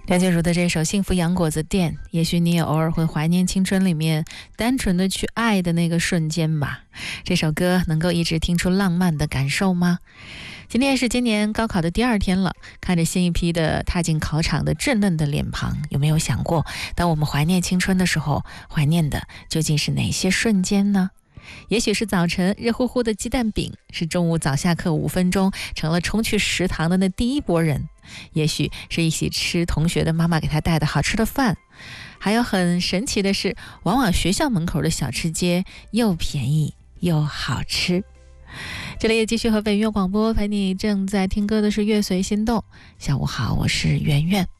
梁静茹的这首《幸福洋果子店》，也许你也偶尔会怀念青春里面单纯的去爱的那个瞬间吧。这首歌能够一直听出浪漫的感受吗？今天是今年高考的第2天了，看着新一批的踏进考场的稚嫩的脸庞，有没有想过，当我们怀念青春的时候，怀念的究竟是哪些瞬间呢？也许是早晨热乎乎的鸡蛋饼，是中午早下课5分钟成了冲去食堂的那第一波人，也许是一起吃同学的妈妈给他带的好吃的饭，还有很神奇的是，往往学校门口的小吃街又便宜又好吃。这里也继续和北音乐广播陪你正在听歌的是乐随心动。下午好，我是圆圆。